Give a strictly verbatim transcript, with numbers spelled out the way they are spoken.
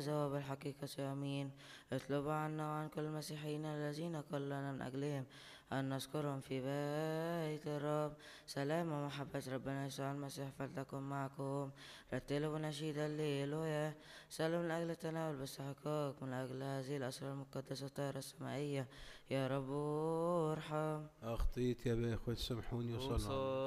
هذا وبالحقيقة آمين. اطلب عنا وعن كل المسيحيين الذين قلنا من أجلهم أن نذكرهم في بيت الرب. سلام ومحبة ربنا يسوع المسيح فلتكن معكم. رتلوا نشيد الليلويا. سلوا من أجل التناول باستحقاق من أجل هذه الأسرار المقدسة الطاهرة السمائية. يا رب ارحم. أخطيت يا بإخوة سامحوني وصلوا على